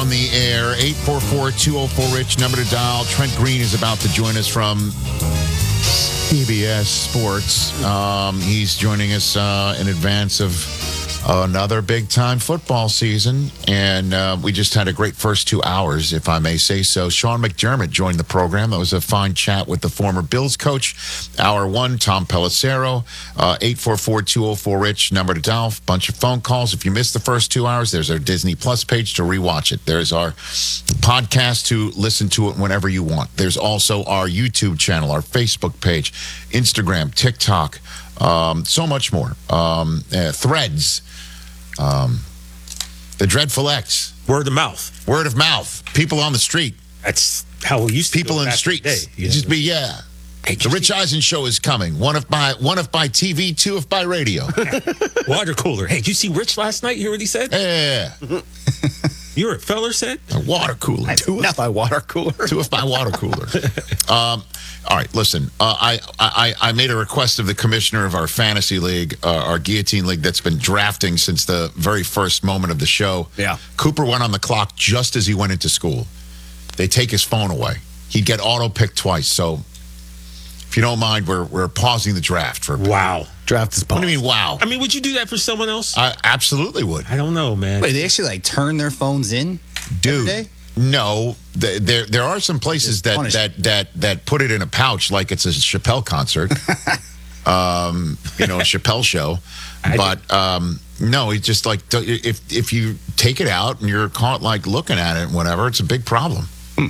on the air. 844-204-RICH, number to dial. Trent Green is about to join us from CBS Sports. He's joining us in advance of another big-time football season, and we just had a great first 2 hours, if I may say so. Sean McDermott joined the program. That was a fine chat with the former Bills coach. Hour one, Tom Pelissero, 844-204-RICH, number to dial. Bunch of phone calls. If you missed the first 2 hours, there's our Disney Plus page to rewatch it. There's our podcast to listen to it whenever you want. There's also our YouTube channel, our Facebook page, Instagram, TikTok, so much more. Threads. The Dreadful X. Word of mouth. Word of mouth. People on the street. That's how we used to People in the streets. Just be, Hey, the Rich Eisen show is coming. One if by TV, two if by radio. Water cooler. Hey, did you see Rich last night? You hear what he said? Yeah. You heard what Feller said? A water cooler. Two if by water cooler. Two if by water cooler. All right, listen. I made a request of the commissioner of our fantasy league, our guillotine league that's been drafting since the very first moment of the show. Yeah. Cooper went on the clock just as he went into school. They take his phone away. He'd get auto-picked twice. So, if you don't mind, we're pausing the draft for a bit. Wow. Draft is paused. What do you mean, wow? I mean, would you do that for someone else? I absolutely would. I don't know, man. Wait, they actually turn their phones in Dude. every day? No, there are some places that put it in a pouch like it's a Chappelle concert, a Chappelle show. But no, it's just like if you take it out and you're caught looking at it and whatever, it's a big problem.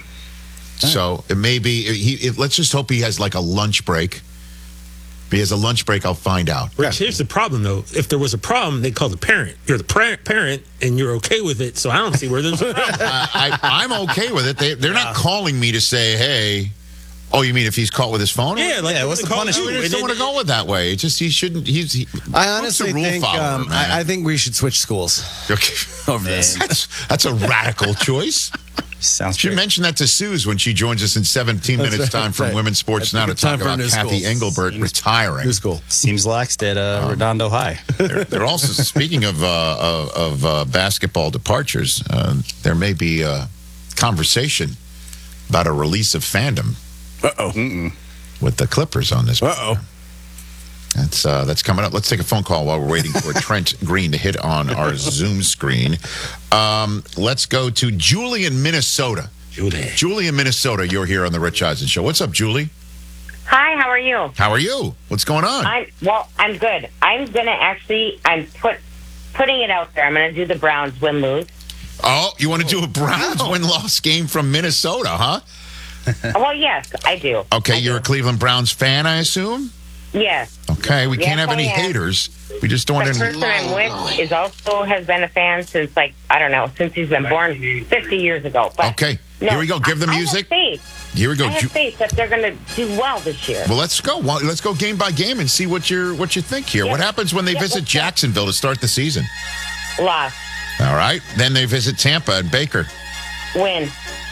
So it may be. Let's just hope he has a lunch break. If he has a lunch break, I'll find out. Rich, here's the problem, though. If there was a problem, they call the parent. You're the parent, and you're okay with it, so I don't see where there's a problem. I'm okay with it. They're not calling me to say, hey, oh, you mean if he's caught with his phone? Yeah, what's the punishment? I just don't want to go with that way. It's just he shouldn't. I honestly think follower, I think we should switch schools Okay. over this. That's a radical choice. Sounds Should great. mention that to Suze when she joins us in 17 minutes time from right. Women's Sports Now to talk Time for a about new Kathy school. Engelbert retiring. New school. Seems laxed at Redondo High. They're also speaking of basketball departures. There may be a conversation about a release of fandom with the Clippers on this. That's coming up. Let's take a phone call while we're waiting for Trent Green to hit on our Zoom screen. Let's go to Julie in Minnesota. Julie in Minnesota, you're here on the Rich Eisen Show. What's up, Julie? Hi, how are you? How are you? What's going on? I'm good. I'm putting it out there. I'm gonna do the Browns win-lose. Oh, you want to do a Browns win-loss game from Minnesota, huh? Well, yes, I do. Okay, you're a Cleveland Browns fan, I assume? Yes. Okay, we can't have any I am. haters. We just don't The want person I'm with has been a fan since since he's been born 50 years ago. But Okay, here we go. Give the music. I have faith. Here we go. I have faith that they're going to do well this year. Well, let's go. Let's go game by game and see what you think here. Yeah. What happens when they Yeah, visit let's go. Jacksonville to start the season? Loss. All right. Then they visit Tampa and Baker. Win.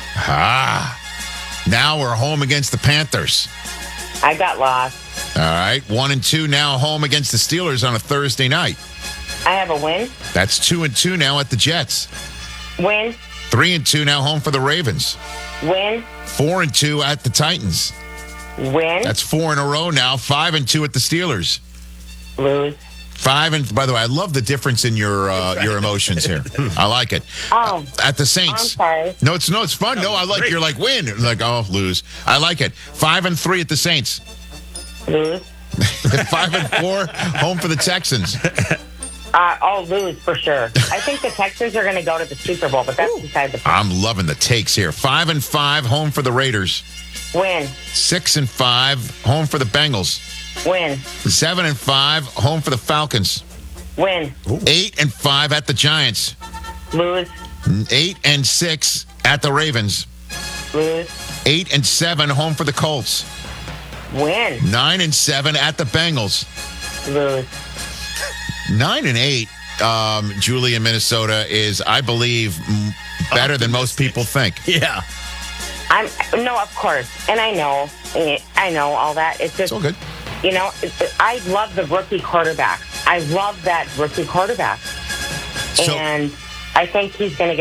Now we're home against the Panthers. I got lost. All right. 1-2 now home against the Steelers on a Thursday night. I have a win. That's 2-2 now at the Jets. Win. 3-2 now home for the Ravens. Win. 4-2 at the Titans. Win. That's 4 in a row now. 5-2 at the Steelers. Lose. By the way, I love the difference in your emotions here. I like it. Oh. At the Saints. I'm sorry. No, it's fun. No, I like great. you're like win. Like, oh, lose. I like it. 5-3 at the Saints. Lose. 5-4 home for the Texans. Lose for sure. I think the Texans are going to go to the Super Bowl, but that's beside the point. I'm loving the takes here. 5-5 home for the Raiders. Win. 6-5 home for the Bengals. Win. 7-5 home for the Falcons. Win. 8-5 at the Giants. Lose. 8-6 at the Ravens. Lose. 8-7 home for the Colts. Win. 9-7 at the Bengals. Lose. 9-8, Julie in Minnesota is, I believe, better than most people think. Yeah. No, of course, and I know all that. It's just, It's all good. I love the rookie quarterback. I love that rookie quarterback, So- and I think he's going to get